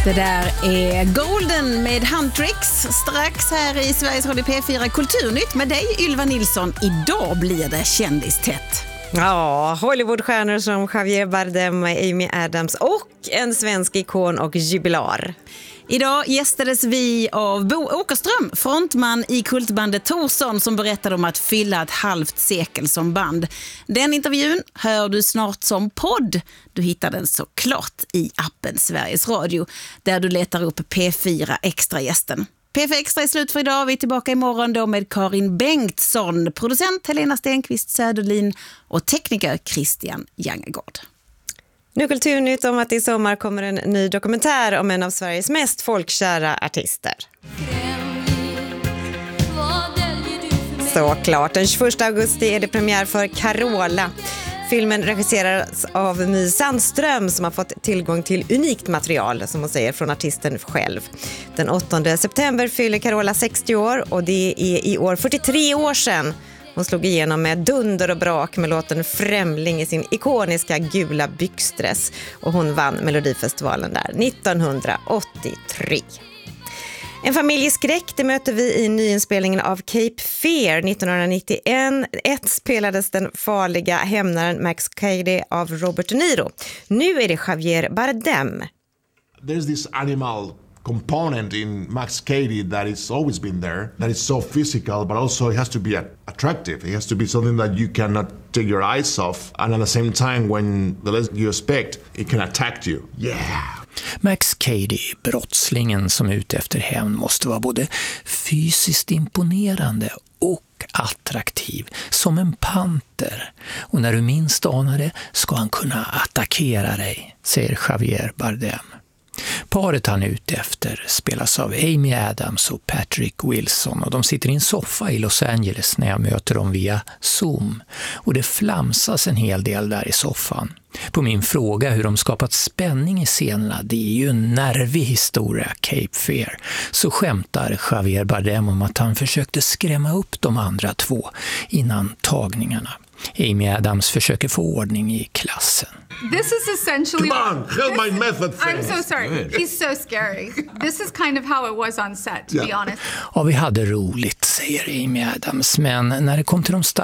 Det där är Golden med Huntrix. Strax här i Sveriges Radio P4 Kulturnytt med dig, Ylva Nilsson. Idag blir det kändistätt. Ja, Hollywoodstjärnor som Javier Bardem, Amy Adams och en svensk ikon och jubilar. Idag gästades vi av Bo Åkerström, frontman i kultbandet Torsson, som berättade om att fylla ett halvt sekel som band. Den intervjun hör du snart som podd. Du hittar den såklart i appen Sveriges Radio, där du letar upp P4 Extra-gästen. P4 Extra är slut för idag. Vi är tillbaka imorgon då med Karin Bengtsson, producent Helena Stenqvist Söderlin och tekniker Christian Jangergård. Nu Kulturnytt om att i sommar kommer en ny dokumentär om en av Sveriges mest folkkära artister. Såklart, den 21 augusti är det premiär för Carola. Filmen regisseras av My Sandström som har fått tillgång till unikt material, som hon säger, från artisten själv. Den 8 september fyller Carola 60 år och det är i år 43 år sedan hon slog igenom med dunder och brak med låten Främling i sin ikoniska gula byxdress. Och hon vann Melodifestivalen där 1983. En familjeskräck, det möter vi i nyinspelningen av Cape Fear 1991. Spelades den farliga hämnaren Max Cady av Robert De Niro. Nu är det Javier Bardem. There's this animal component in Max Cady that it's always been there, that is so physical, but also it has to be attractive. It has to be something that you cannot take your eyes off, and at the same time, when the less you expect, it can attack you. Yeah! Max Cady, brottslingen som är ute efter hämnd, måste vara både fysiskt imponerande och attraktiv, som en panter. Och när du minst anar det ska han kunna attackera dig, säger Javier Bardem. Paret han är ute efter spelas av Amy Adams och Patrick Wilson och de sitter i en soffa i Los Angeles när jag möter dem via Zoom. Och det flamsas en hel del där i soffan. På min fråga hur de skapat spänning i scenerna, det är ju en nervig historia, Cape Fear, så skämtar Javier Bardem om att han försökte skrämma upp de andra två innan tagningarna. Amy Adams försöker få ordning i klassen. This is essentially... Come on, help my method thing. I'm so sorry. He's so scary. This is kind of how it was on set, to be honest. Ja, vi hade roligt, säger Amy Adams, men när det kom till de